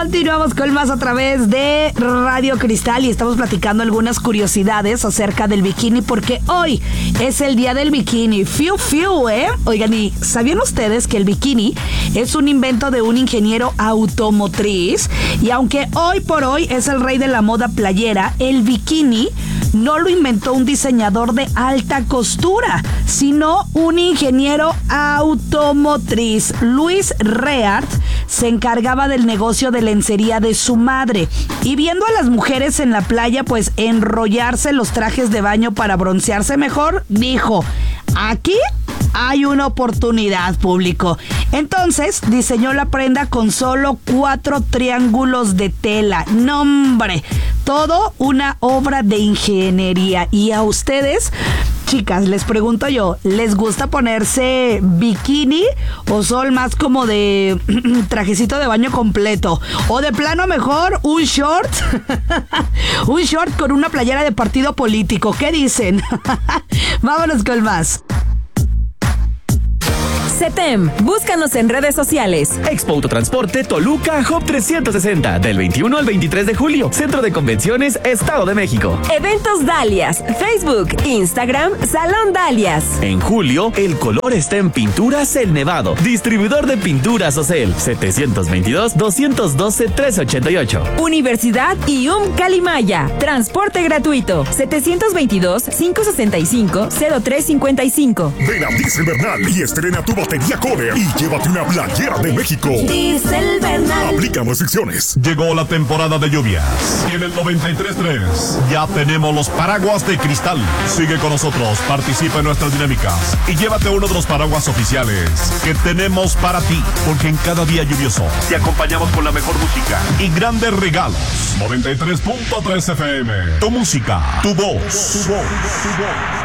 Continuamos con más a través de Radio Cristal y estamos platicando algunas curiosidades acerca del bikini porque hoy es el día del bikini. Fiu, fiu, ¿eh? Oigan, ¿y sabían ustedes que el bikini es un invento de un ingeniero automotriz? Y aunque hoy por hoy es el rey de la moda playera, el bikini no lo inventó un diseñador de alta costura, sino un ingeniero automotriz. Louis Reard se encargaba del negocio de lencería de su madre y viendo a las mujeres en la playa pues enrollarse los trajes de baño para broncearse mejor, dijo: aquí hay una oportunidad, público. Entonces diseñó la prenda con solo 4 triángulos de tela. ¡No, hombre! Todo una obra de ingeniería. Y a ustedes, chicas, les pregunto yo, ¿les gusta ponerse bikini o son más como de trajecito de baño completo? O de plano mejor un short, un short con una playera de partido político. ¿Qué dicen? Vámonos con más. CETEM, búscanos en redes sociales. Expo Autotransporte Toluca Hub 360, del 21 al 23 de julio, Centro de Convenciones, Estado de México. Eventos Dalias, Facebook, Instagram, Salón Dalias. En julio, el color está en Pinturas El Nevado. Distribuidor de pinturas Ocel, 722-212-388. Universidad IUM Calimaya, transporte gratuito, 722-565-0355. Ven a Diesel Bernal y estrena tu batería Kohler y llévate una playera de México. Diesel Bernal. Aplica restricciones. Llegó la temporada de lluvias y en el 93.3 ya tenemos los paraguas de cristal. Sigue con nosotros, participa en nuestras dinámicas y llévate uno de los paraguas oficiales que tenemos para ti, porque en cada día lluvioso te acompañamos con la mejor música y grandes regalos. 93.3 FM, tu música, tu voz.